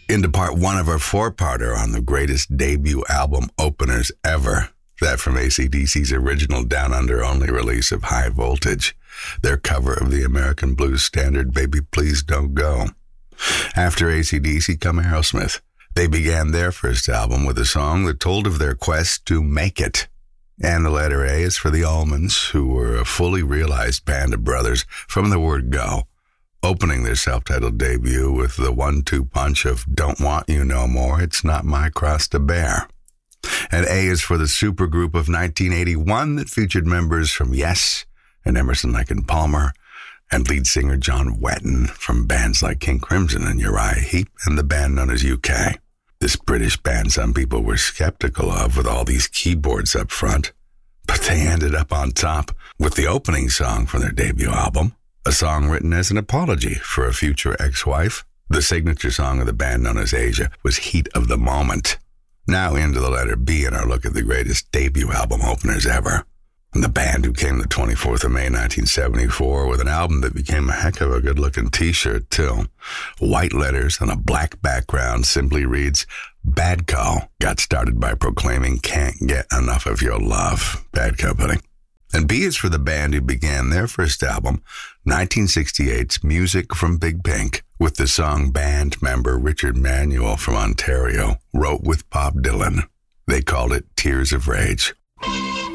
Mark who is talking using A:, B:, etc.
A: into part one of our four-parter on the greatest debut album openers ever. That from AC/DC's original Down Under only release of High Voltage, their cover of the American blues standard Baby Please Don't Go. After AC/DC come Aerosmith. They began their first album with a song that told of their quest to make it. And the letter A is for the Allmans, who were a fully realized band of brothers from the word go, opening their self-titled debut with the 1-2 punch of Don't Want You No More, It's Not My Cross to Bear. And A is for the supergroup of 1981 that featured members from Yes and Emerson, Lake and Palmer, and lead singer John Wetton from bands like King Crimson and Uriah Heep and the band known as UK. This British band some people were skeptical of with all these keyboards up front, but they ended up on top with the opening song from their debut album, a song written as an apology for a future ex-wife. The signature song of the band known as Asia was Heat of the Moment. Now into the letter B in our look at the greatest debut album openers ever. And the band who came the 24th of May 1974 with an album that became a heck of a good-looking t-shirt, too. White letters on a black background simply reads, Bad Co. Got started by proclaiming Can't Get Enough of Your Love. Bad Company. And B is for the band who began their first album, 1968's Music from Big Pink, with the song band member Richard Manuel from Ontario wrote with Bob Dylan. They called it Tears of Rage.